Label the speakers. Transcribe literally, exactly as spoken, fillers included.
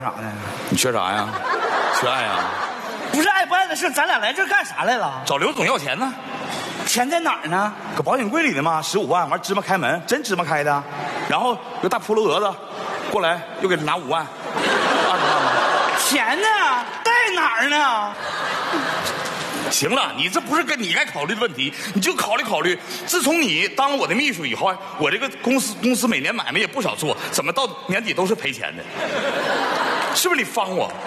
Speaker 1: 啥呢？
Speaker 2: 你缺啥呀？缺爱呀？
Speaker 1: 不是爱不爱的事，咱俩来这儿干啥来了？
Speaker 2: 找刘总要钱呢。
Speaker 1: 钱在哪儿呢？
Speaker 2: 搁保险柜里的嘛，十五万，完芝麻开门，真芝麻开的。然后有大扑噜蛾子过来，又给他拿五万，二十万吗？
Speaker 1: 钱呢？在哪儿呢？
Speaker 2: 行了，你这不是跟你该考虑的问题，你就考虑考虑。自从你当我的秘书以后，我这个公司公司每年买卖也不少做，怎么到年底都是赔钱的？是不是你帮我？